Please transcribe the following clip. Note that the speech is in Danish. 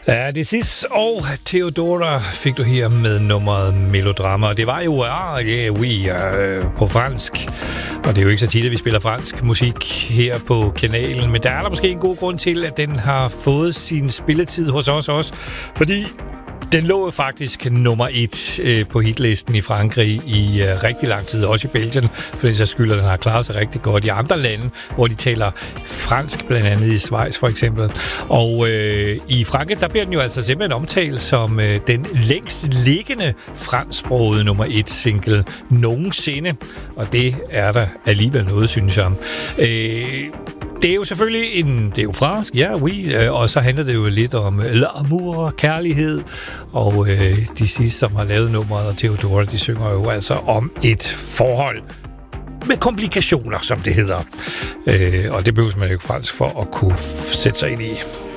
Ja, det sidste og Theodora fik du her med nummeret Melodrama, og det var jo på fransk, og det er jo ikke så tit, at vi spiller fransk musik her på kanalen, men der er der måske en god grund til, at den har fået sin spilletid hos os også, fordi den lå jo faktisk nummer 1 på hitlisten i Frankrig i rigtig lang tid, også i Belgien, for den sags skyld, den har klaret sig rigtig godt i andre lande, hvor de taler fransk, blandt andet i Schweiz for eksempel. Og i Frankrig, der bliver den jo altså simpelthen omtalt som den længst liggende fransksprogede nummer 1 single nogensinde, og det er der alligevel noget, synes jeg. Det er jo selvfølgelig det er jo fransk, ja, oui, og så handler det jo lidt om l'amour, kærlighed, og de sidste, som har lavet nummeret, og Theodora, de synger jo altså om et forhold med komplikationer, som det hedder. Og det behøver man jo ikke fransk for at kunne sætte sig ind i.